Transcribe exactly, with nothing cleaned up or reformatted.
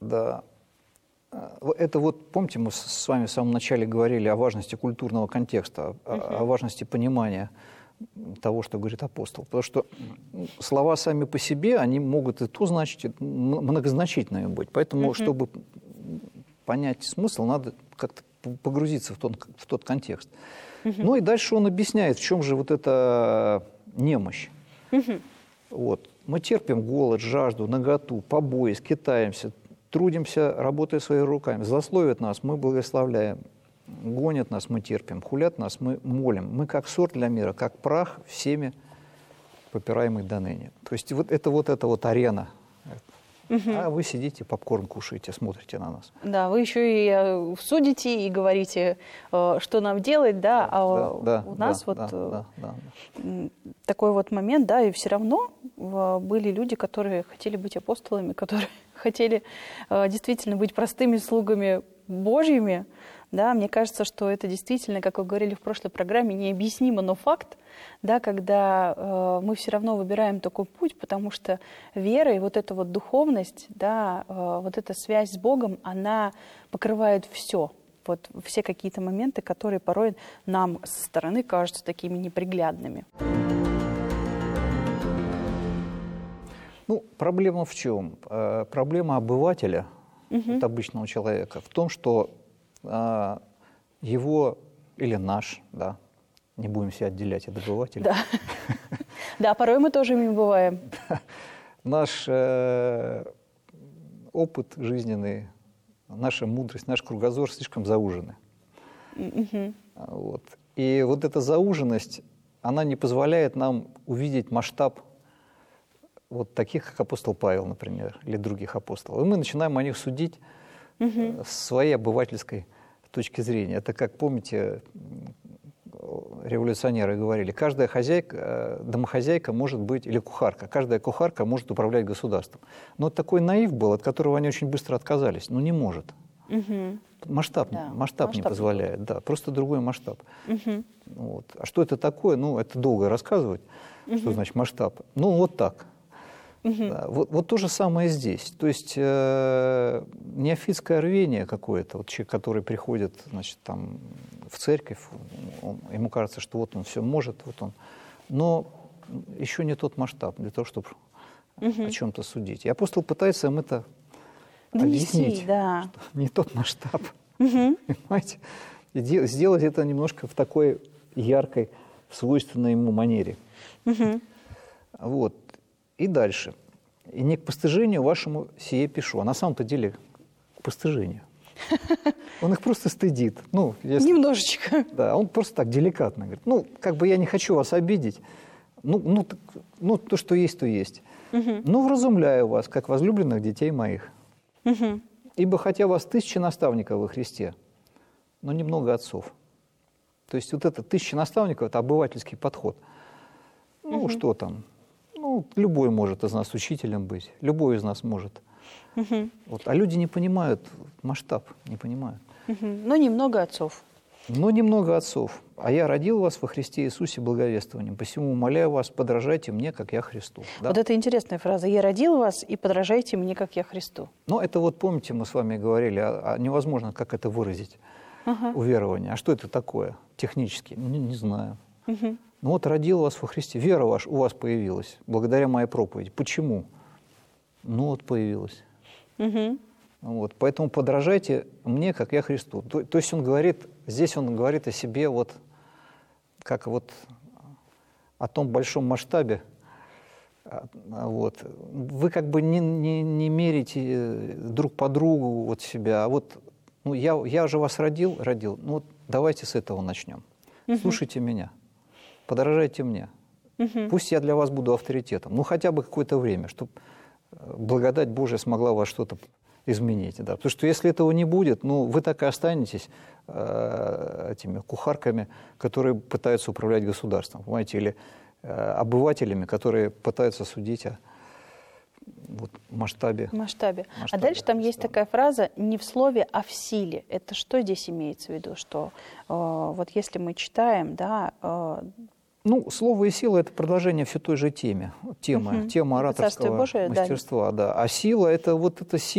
Да. Это вот, помните, мы с вами в самом начале говорили о важности культурного контекста, о, uh-huh. о важности понимания того, что говорит апостол. Потому что слова сами по себе, они могут и то значить, и многозначительными быть. Поэтому, uh-huh. чтобы понять смысл, надо как-то погрузиться в тот, в тот контекст. Uh-huh. Ну и дальше он объясняет, в чем же вот эта немощь. Uh-huh. Вот. Мы терпим голод, жажду, наготу, побои, скитаемся, трудимся, работая своими руками. Злословят нас, мы благословляем. Гонят нас, мы терпим. Хулят нас, мы молим. Мы как сорт для мира, как прах, всеми попираемый до ныне. То есть вот это вот эта вот арена. Угу. А вы сидите, попкорн кушаете, смотрите на нас. Да, вы еще и судите, и говорите, что нам делать, да, а да, у нас да, вот да, да, да. такой вот момент, да, и все равно были люди, которые хотели быть апостолами, которые хотели действительно быть простыми слугами Божьими, да, мне кажется, что это действительно, как вы говорили в прошлой программе, необъяснимо, но факт, да, когда э, мы все равно выбираем такой путь, потому что вера и вот эта вот духовность, да, э, вот эта связь с Богом, она покрывает все, вот все какие-то моменты, которые порой нам со стороны кажутся такими неприглядными. Ну, проблема в чем? Э, проблема обывателя, угу. вот обычного человека, в том, что э, его или наш, да, не будем себя отделять от обывателя. Да, да, порой мы тоже ими бываем. Наш э, опыт жизненный, наша мудрость, наш кругозор слишком заужены. Mm-hmm. Вот. И вот эта зауженность, она не позволяет нам увидеть масштаб вот таких, как апостол Павел, например, или других апостолов. И мы начинаем о них судить mm-hmm. с своей обывательской точки зрения. Это, как помните, революционеры говорили, каждая хозяйка, домохозяйка может быть, или кухарка, каждая кухарка может управлять государством. Но такой наив был, от которого они очень быстро отказались. Ну, не может. Угу. Масштаб, да. масштаб, масштаб не позволяет. Не да, просто другой масштаб. Угу. Вот. А что это такое? Ну, это долго рассказывать, угу. что значит масштаб. Ну, вот так. Угу. Да, вот, вот то же самое здесь. То есть э, неофитское рвение какое-то, вот человек, который приходит, значит, там, в церковь, он, ему кажется, что вот он все может, вот он, но еще не тот масштаб для того, чтобы угу. о чем-то судить. И апостол пытается им это донести, объяснить, да. что не тот масштаб, угу. понимаете? И де- сделать это немножко в такой яркой, свойственной ему манере. Угу. Вот. И дальше. И не к постыжению вашему сие пишу. А на самом-то деле к постыжению. Он их просто стыдит. Ну, если, немножечко. Да, он просто так деликатно говорит. Ну, как бы я не хочу вас обидеть. Ну, ну, так, ну то, что есть, то есть. Угу. Ну, вразумляю вас, как возлюбленных детей моих. Угу. Ибо хотя вас тысячи наставников во Христе, но немного отцов. То есть вот это тысяча наставников, это обывательский подход. Ну, угу. что там? Ну, любой может из нас учителем быть, любой из нас может. Угу. Вот. А люди не понимают масштаб, не понимают. Угу. Но немного отцов. Но немного отцов. А я родил вас во Христе Иисусе благовествованием, посему умоляю вас, подражайте мне, как я Христу. Да? Вот это интересная фраза. Я родил вас, и подражайте мне, как я Христу. Ну, это вот, помните, мы с вами говорили, а, а невозможно, как это выразить, ага. уверование. А что это такое технически? Не, не знаю. Угу. Ну вот родил вас во Христе, вера ваша у вас появилась, благодаря моей проповеди. Почему? Ну вот появилась. Угу. Вот, поэтому подражайте мне, как я Христу. То, то есть он говорит, здесь он говорит о себе вот, как вот о том большом масштабе. Вот. Вы как бы не, не, не мерите друг по другу вот себя, а вот ну, я, я же вас родил, родил, ну вот давайте с этого начнем. Угу. Слушайте меня. Подражайте мне. Угу. Пусть я для вас буду авторитетом. Ну, хотя бы какое-то время, чтобы благодать Божия смогла вас что-то изменить. Да. Потому что если этого не будет, ну, вы так и останетесь э, этими кухарками, которые пытаются управлять государством, понимаете, или э, обывателями, которые пытаются судить о вот, масштабе. масштабе. масштабе. А дальше там есть такая фраза «не в слове, а в силе». Это что здесь имеется в виду? Что э, вот если мы читаем, да... Э, Ну, слово и сила – это продолжение все той же теме. Тема, угу. тема ораторского Божие, мастерства. Да. Да. А сила – это вот эта сила.